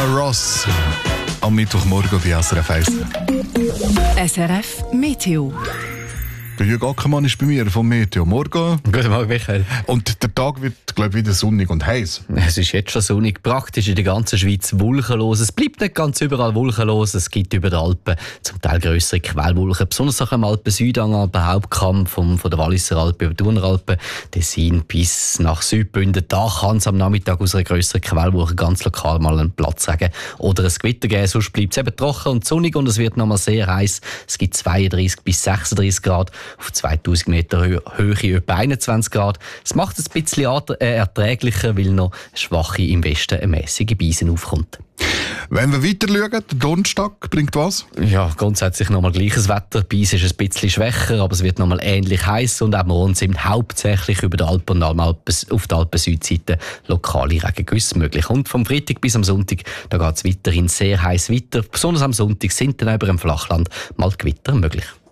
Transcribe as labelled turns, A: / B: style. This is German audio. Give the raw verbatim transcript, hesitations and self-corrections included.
A: Diana Ross. Am Mittwochmorgen bei S R F eins.
B: S R F Meteo.
A: Der Jürg Ackermann ist bei mir vom Meteo. Morgen.
C: Guten Morgen, Michael.
A: Und der Tag wird, glaube ich, wieder sonnig und heiß.
C: Es ist jetzt schon sonnig, praktisch in der ganzen Schweiz wolkenlos. Es bleibt nicht ganz überall wolkenlos. Es gibt über den Alpen zum Teil grössere Quellwolken, besonders auch im Alpen-Südhang, der Hauptkamm vom, von der Walliser Alpe über die Thuner Alpen, Tessin bis nach Südbünden. Da kann es am Nachmittag aus einer grösseren Quellwolke ganz lokal mal einen Platzregen oder ein Gewitter geben. Sonst bleibt es eben trocken und sonnig und es wird nochmal sehr heiß. Es gibt zweiunddreißig bis sechsunddreißig Grad. Auf zweitausend Meter Höhe, Höhe etwa einundzwanzig Grad. Es macht es ein bisschen erträglicher, weil noch schwache im Westen eine mäßige Beisen aufkommt.
A: Wenn wir weiter schauen, der Donnerstag bringt was?
C: Ja, grundsätzlich nochmal gleiches Wetter. Beis ist ein bisschen schwächer, aber es wird nochmal ähnlich heiß und auch morgen sind hauptsächlich über die Alpen und auf der Alpen-Südseite lokale Regengüsse möglich. Und vom Freitag bis am Sonntag, da geht es weiterhin sehr heiß weiter. Besonders am Sonntag sind dann über dem Flachland mal Gewitter möglich.